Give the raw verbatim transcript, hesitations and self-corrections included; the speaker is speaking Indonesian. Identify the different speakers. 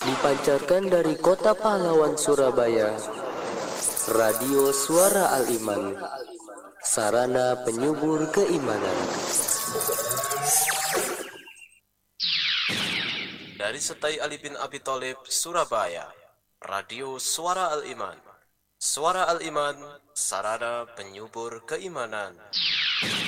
Speaker 1: Dipancarkan dari kota pahlawan Surabaya, Radio Suara Al-Iman, sarana penyubur keimanan.
Speaker 2: Dari Setai Ali bin Abi Thalib, Surabaya, Radio Suara Al-Iman. Suara Al-Iman, sarana penyubur keimanan.